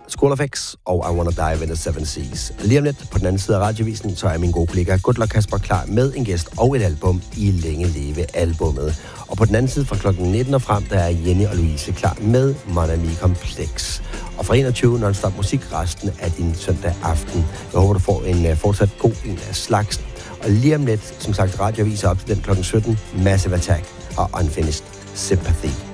School of X og I Wanna Dive in the Seven Seas. Lige om lidt på den anden side af radiovisen, så er min gode kollega Gudler Kasper klar med en gæst og et album i Længe Leve albummet. Og på den anden side fra klokken 19 og frem, der er Jenny og Louise klar med Mon Ami Complex. Og fra 21 non-stop musik resten af din søndag aften. Jeg håber, du får en fortsat god en af slagsen. Og lige om lidt, som sagt, radioaviser op til den klokken 17, Massive Attack og Unfinished Sympathy.